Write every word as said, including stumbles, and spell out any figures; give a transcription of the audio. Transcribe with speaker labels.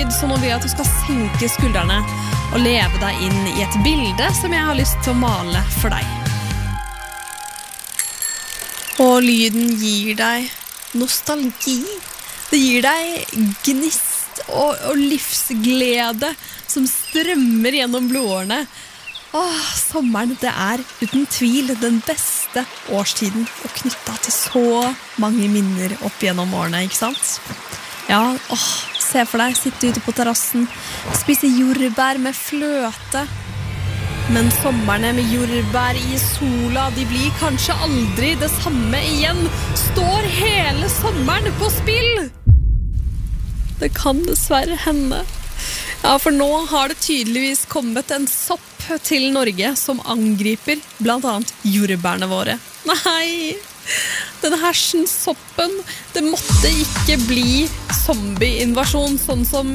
Speaker 1: lyd, så nå vil jeg at du skal senke skuldrene og leve deg inn i et bilde som jeg har lyst til å male for deg. Og lyden gir deg nostalgi. Det gir deg gnist og, og livsglede som strømmer gjennom blodårene. Åh, sommeren, det er uten tvil den beste årstiden og knyttet til så mange minner opp gjennom årene, ikke sant? Ja, åh, se for deg, sitte ute på terrassen, spise jordbær med fløte. Men sommerne med jordbær i sola, de blir kanskje aldri det samme igjen. Står hele sommeren på spill? Det kan dessverre hende. Ja, for nå har det tydeligvis kommet en sopp til Norge som angriper blant annet jordbærene våre. Nei, den hersens soppen, det måtte ikke bli zombieinvasjon sånn som